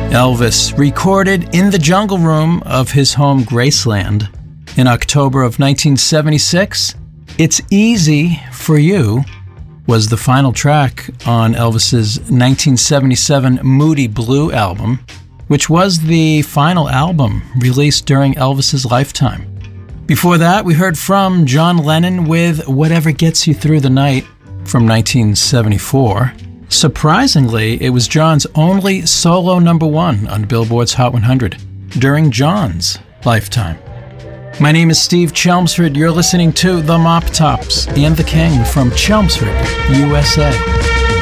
Elvis recorded in the jungle room of his home Graceland in October of 1976. It's Easy for You was the final track on Elvis's 1977 Moody Blue album, which was the final album released during Elvis's lifetime. Before that, we heard from John Lennon with Whatever Gets You Through the Night from 1974. Surprisingly, it was John's only solo #1 on Billboard's Hot 100 during John's lifetime. My name is Steve Chelmsford. You're listening to The Mop Tops and The King from Chelmsford, USA.